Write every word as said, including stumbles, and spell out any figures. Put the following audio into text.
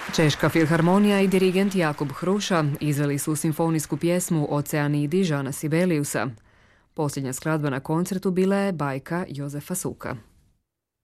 Češka filharmonija i dirigent Jakub Hruša izveli su simfonijsku pjesmu Oceanidi Žana Sibeliusa. Posljednja skladba na koncertu bila je bajka Jozefa Suka.